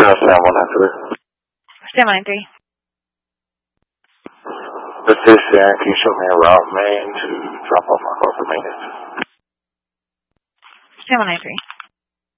Sam 193. Sam 193. This is Sharon. Can you show me a route main to drop off my car for maintenance? Sam 193.